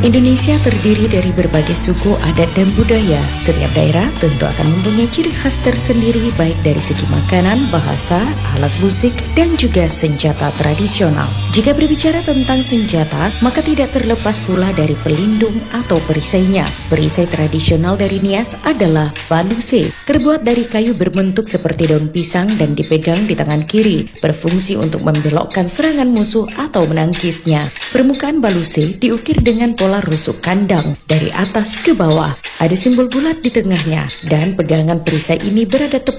Indonesia terdiri dari berbagai suku, adat, dan budaya. Setiap daerah tentu akan mempunyai ciri khas tersendiri baik dari segi makanan, bahasa, alat musik, dan juga senjata tradisional. Jika berbicara tentang senjata, maka tidak terlepas pula dari pelindung atau perisainya. Perisai tradisional dari Nias adalah baluse, terbuat dari kayu berbentuk seperti daun pisang dan dipegang di tangan kiri, berfungsi untuk membelokkan serangan musuh atau menangkisnya. Permukaan baluse diukir dengan pola rusuk kandang dari atas ke bawah. Ada simbol bulat di tengahnya dan pegangan perisai ini berada tepat